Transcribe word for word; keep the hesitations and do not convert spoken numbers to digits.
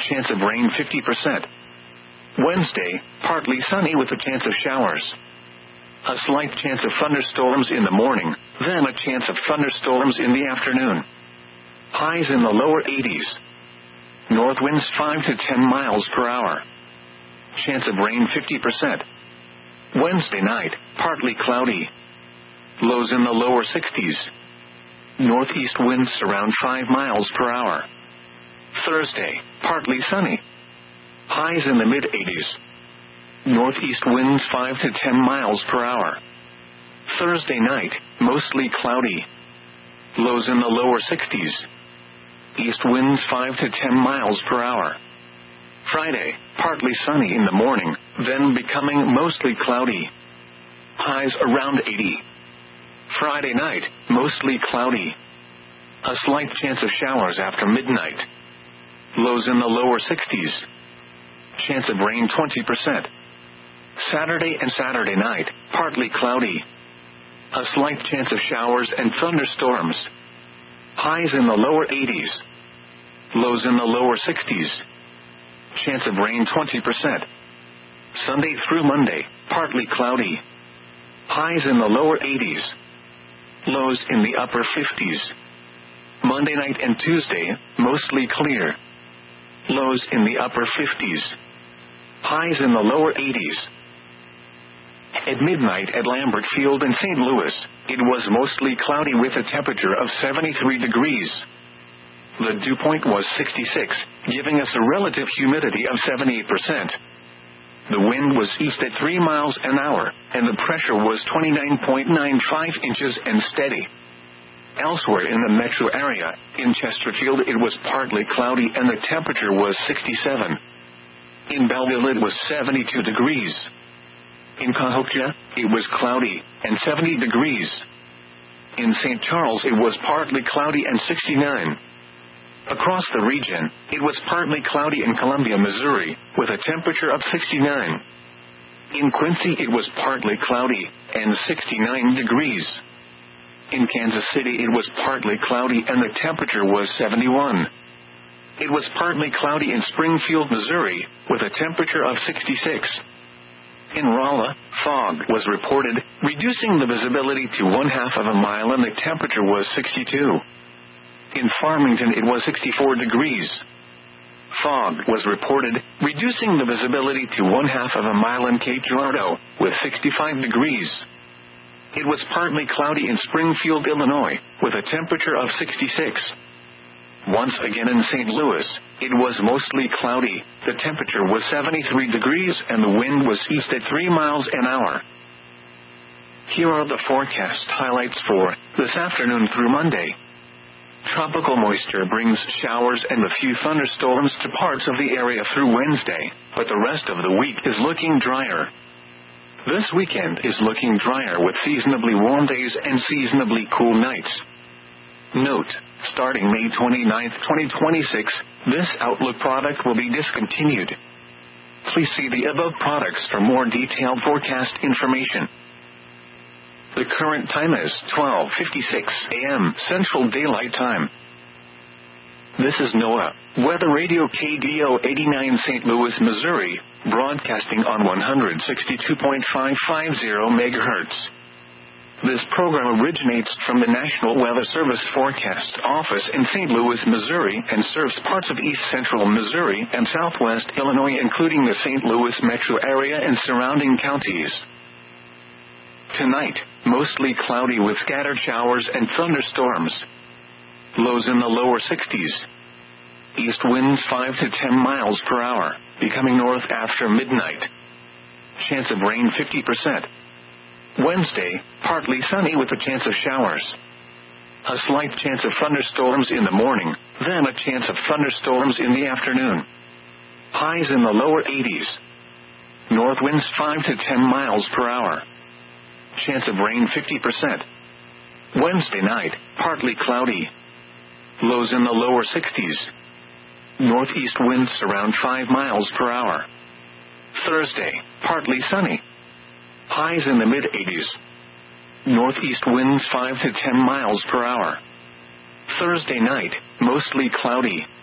Chance of rain fifty percent. Wednesday, partly sunny with a chance of showers. A slight chance of thunderstorms in the morning, then a chance of thunderstorms in the afternoon. Highs in the lower eighties. North winds five to ten miles per hour. Chance of rain fifty percent. Wednesday night, partly cloudy. Lows in the lower sixties. Northeast winds around five miles per hour. Thursday, partly sunny. Highs in the mid-eighties. Northeast winds five to ten miles per hour. Thursday night, mostly cloudy. Lows in the lower sixties. East winds five to ten miles per hour. Friday, partly sunny in the morning, then becoming mostly cloudy. Highs around eighty. Friday night, mostly cloudy. A slight chance of showers after midnight. Lows in the lower sixties. Chance of rain twenty percent. Saturday and Saturday night, partly cloudy. A slight chance of showers and thunderstorms. Highs in the lower eighties. Lows in the lower sixties. Chance of rain twenty percent. Sunday through Monday, partly cloudy. Highs in the lower eighties. Lows in the upper fifties. Monday night and Tuesday, mostly clear. Lows in the upper fifties. Highs in the lower eighties. At midnight at Lambert Field in Saint Louis, it was mostly cloudy with a temperature of seventy-three degrees. The dew point was sixty-six, giving us a relative humidity of seventy-eight percent. The wind was east at three miles an hour, and the pressure was twenty-nine point nine five inches and steady. Elsewhere in the metro area, in Chesterfield it was partly cloudy and the temperature was sixty-seven. In Belleville it was seventy-two degrees. In Cahokia, it was cloudy and seventy degrees. In Saint Charles it was partly cloudy and sixty-nine. Across the region, it was partly cloudy in Columbia, Missouri, with a temperature of sixty-nine. In Quincy it was partly cloudy and sixty-nine degrees. In Kansas City it was partly cloudy and the temperature was seventy-one. It was partly cloudy in Springfield, Missouri, with a temperature of sixty-six. In Rolla, fog was reported, reducing the visibility to one half of a mile and the temperature was sixty-two. In Farmington it was sixty-four degrees. Fog was reported, reducing the visibility to one half of a mile in Cape Girardeau, with sixty-five degrees. It was partly cloudy in Springfield, Illinois, with a temperature of sixty-six. Once again in Saint Louis, it was mostly cloudy, the temperature was seventy-three degrees and the wind was east at three miles an hour. Here are the forecast highlights for this afternoon through Monday. Tropical moisture brings showers and a few thunderstorms to parts of the area through Wednesday, but the rest of the week is looking drier. This weekend is looking drier with seasonably warm days and seasonably cool nights. Note, starting May twenty-ninth, twenty twenty-six, this Outlook product will be discontinued. Please see the above products for more detailed forecast information. The current time is twelve fifty-six a.m. Central Daylight Time. This is NOAA, Weather Radio K D O eighty-nine Saint Louis, Missouri, broadcasting on one sixty-two point five five zero megahertz. This program originates from the National Weather Service Forecast Office in Saint Louis, Missouri, and serves parts of east central Missouri and southwest Illinois, including the Saint Louis metro area and surrounding counties. Tonight, mostly cloudy with scattered showers and thunderstorms. Lows in the lower sixties. East winds five to ten miles per hour, becoming north after midnight. Chance of rain fifty percent. Wednesday, partly sunny with a chance of showers. A slight chance of thunderstorms in the morning, then a chance of thunderstorms in the afternoon. Highs in the lower eighties. North winds five to ten miles per hour. Chance of rain fifty percent. Wednesday night, partly cloudy. Lows in the lower sixties. Northeast winds around five miles per hour. Thursday, partly sunny. Highs in the mid-eighties. Northeast winds five to ten miles per hour. Thursday night, mostly cloudy.